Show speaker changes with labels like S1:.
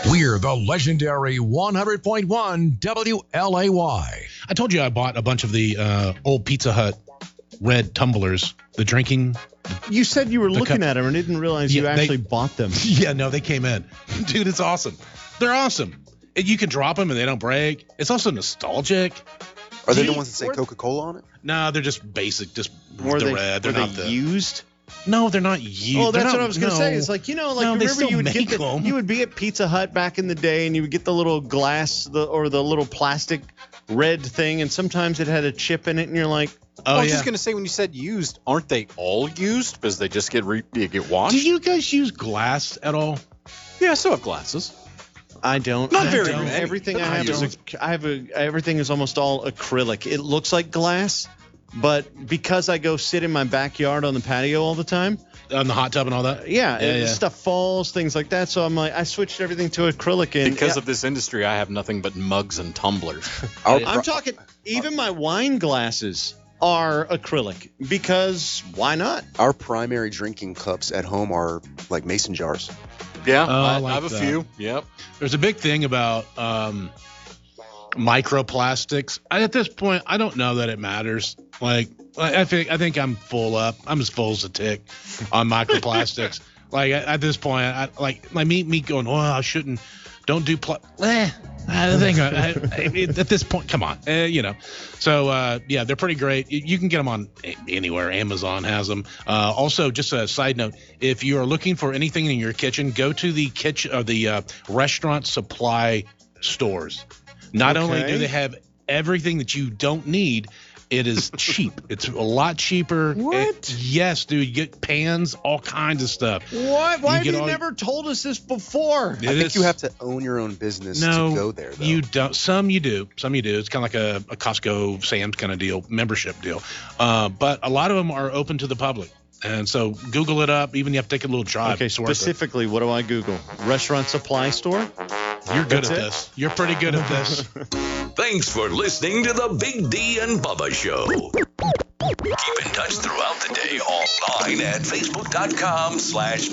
S1: We're the legendary 100.1 WLAY.
S2: I told you I bought a bunch of the old Pizza Hut red tumblers, the drinking.
S3: You said you were looking at them and didn't realize you actually bought them.
S2: Yeah, no, they came in. Dude, it's awesome. They're awesome. You can drop them and they don't break. It's also nostalgic.
S4: Are they the ones that say Coca-Cola on it?
S2: No, they're just basic, just
S3: Were
S2: the red. They're not
S3: used?
S2: No, they're not used.
S3: Oh, that's what I was going to say. It's like, remember you would be at Pizza Hut back in the day and you would get the little glass or the little plastic red thing, and sometimes it had a chip in it, and you're like,
S4: I was just going to say, when you said used, aren't they all used because they just get washed?
S2: Do you guys use glass at all?
S4: Yeah, I still have glasses.
S3: I don't.
S4: Not very
S3: many. Everything
S4: I have
S3: everything is almost all acrylic. It looks like glass, but because I go sit in my backyard on the patio all the time,
S2: on the hot tub and all that.
S3: Yeah. Stuff falls, things like that. So I'm like, I switched everything to acrylic. And
S4: because of this industry, I have nothing but mugs and tumblers.
S3: I'm talking even my wine glasses are acrylic because why not?
S4: Our primary drinking cups at home are like mason jars.
S3: Yeah,
S4: I have a few. Yep.
S2: There's a big thing about microplastics. At this point, I don't know that it matters. Like, I think I'm full up. I'm as full as a tick on microplastics. Like at this point, I me going, I shouldn't. Don't do. I think at this point, come on, So they're pretty great. You can get them on anywhere. Amazon has them. Also, just a side note: if you are looking for anything in your kitchen, go to the kitchen or the restaurant supply stores. Not only do they have everything that you don't need, it is cheap. It's a lot cheaper.
S3: What?
S2: Yes, dude. You get pans, all kinds of stuff.
S3: What? Why have you never told us this before?
S4: I think you have to own your own business to go there, though.
S2: You don't. Some you do. It's kind of like a Costco, Sam's kind of deal, membership deal. But a lot of them are open to the public. And so Google it up. Even you have to take a little drive.
S3: Okay, specifically, what do I Google? Restaurant supply store?
S2: You're good at this. You're pretty good at this.
S1: Thanks for listening to the Big D and Bubba Show. Keep in touch throughout the day online at Facebook.com/